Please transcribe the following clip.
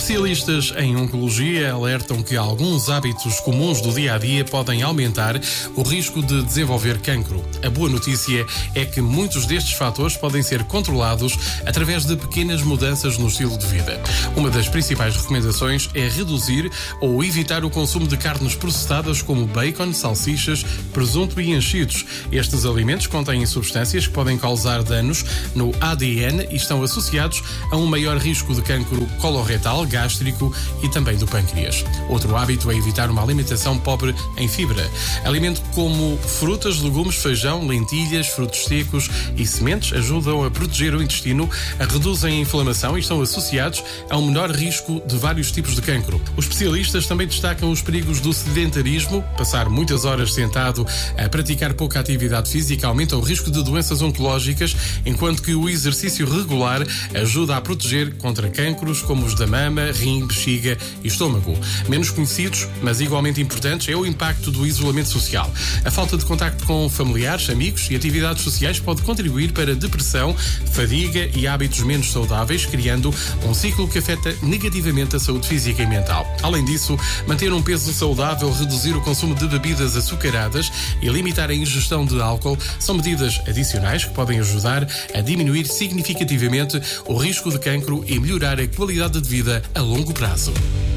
Especialistas em oncologia alertam que alguns hábitos comuns do dia-a-dia podem aumentar o risco de desenvolver cancro. A boa notícia é que muitos destes fatores podem ser controlados através de pequenas mudanças no estilo de vida. Uma das principais recomendações é reduzir ou evitar o consumo de carnes processadas como bacon, salsichas, presunto e enchidos. Estes alimentos contêm substâncias que podem causar danos no ADN e estão associados a um maior risco de cancro coloretal, gástrico e também do pâncreas. Outro hábito é evitar uma alimentação pobre em fibra. Alimentos como frutas, legumes, feijão, lentilhas, frutos secos e sementes ajudam a proteger o intestino, reduzem a inflamação e estão associados a um menor risco de vários tipos de cancro. Os especialistas também destacam os perigos do sedentarismo. Passar muitas horas sentado a praticar pouca atividade física aumenta o risco de doenças oncológicas, enquanto que o exercício regular ajuda a proteger contra cancros como os da mama, rim, bexiga e estômago. Menos conhecidos, mas igualmente importantes, é o impacto do isolamento social. A falta de contacto com familiares, amigos e atividades sociais pode contribuir para depressão, fadiga e hábitos menos saudáveis, criando um ciclo que afeta negativamente a saúde física e mental. Além disso, manter um peso saudável, reduzir o consumo de bebidas açucaradas e limitar a ingestão de álcool são medidas adicionais que podem ajudar a diminuir significativamente o risco de cancro e melhorar a qualidade de vida a longo prazo.